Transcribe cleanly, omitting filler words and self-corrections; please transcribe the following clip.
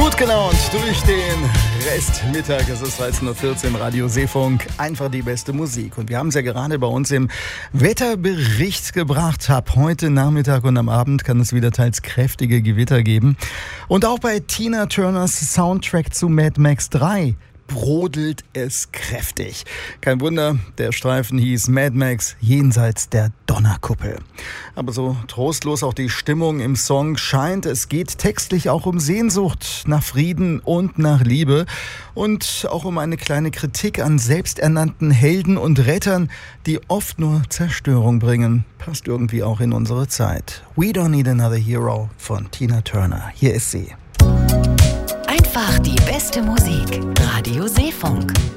Gut gelaunt durch den Restmittag. Es ist 13.14 Uhr, Radio Seefunk. Einfach die beste Musik. Und wir haben es ja gerade bei uns im Wetterbericht gebracht. Ab heute Nachmittag und am Abend kann es wieder teils kräftige Gewitter geben. Und auch bei Tina Turners Soundtrack zu Mad Max 3 brodelt es kräftig. Kein Wunder, der Streifen hieß Mad Max jenseits der Donnerkuppel. Aber so trostlos auch die Stimmung im Song scheint, es geht textlich auch um Sehnsucht nach Frieden und nach Liebe und auch um eine kleine Kritik an selbsternannten Helden und Rettern, die oft nur Zerstörung bringen. Passt irgendwie auch in unsere Zeit. We Don't Need Another Hero von Tina Turner. Hier ist sie. Einfach die beste Musik. Radio Seefunk.